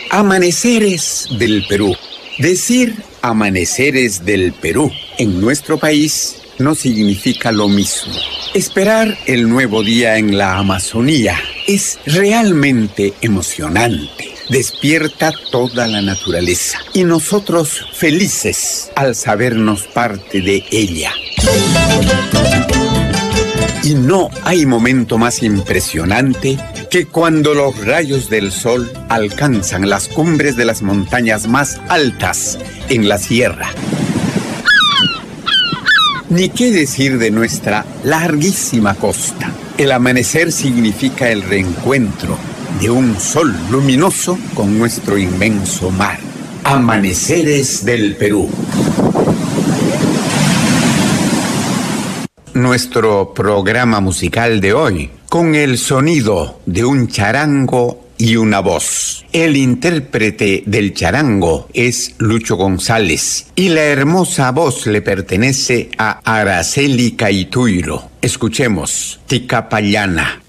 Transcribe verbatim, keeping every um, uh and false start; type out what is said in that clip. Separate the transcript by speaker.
Speaker 1: Amaneceres del Perú. Decir amaneceres del Perú en nuestro país no significa lo mismo. Esperar el nuevo día en la Amazonía es realmente emocionante. Despierta toda la naturaleza y nosotros felices al sabernos parte de ella. Y no hay momento más impresionante que cuando los rayos del sol alcanzan las cumbres de las montañas más altas en la sierra. Ni qué decir de nuestra larguísima costa. El amanecer significa el reencuentro de un sol luminoso con nuestro inmenso mar. Amaneceres del Perú. Nuestro programa musical de hoy, con el sonido de un charango y una voz. El intérprete del charango es Lucho González y la hermosa voz le pertenece a Araceli Caituiro. Escuchemos Ticapayana.